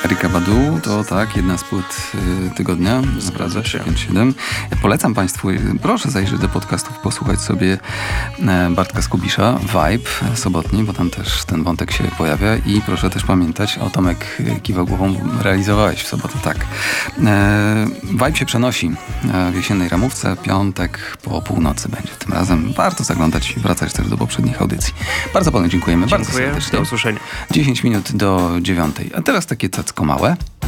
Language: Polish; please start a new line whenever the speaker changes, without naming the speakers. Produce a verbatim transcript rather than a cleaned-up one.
Erykah Badu to tak, jedna z płyt y, tygodnia.
Zgadza się.
pięć siedem. Ja polecam Państwu, proszę zajrzeć do podcastów, posłuchać sobie e, Bartka Skubisza, Vibe sobotni, bo tam też ten wątek się pojawia i proszę też pamiętać, o Tomek kiwał głową, realizowałeś w sobotę, tak. E, Vibe się przenosi e, w jesiennej ramówce, piątek po północy będzie tym razem. Warto zaglądać i wracać też do poprzednich audycji. Bardzo Panu dziękujemy.
Dziękuję,
bardzo serdecznie.
do usłyszenia.
dziesięć minut do dziewiątej. A teraz takie cacko małe.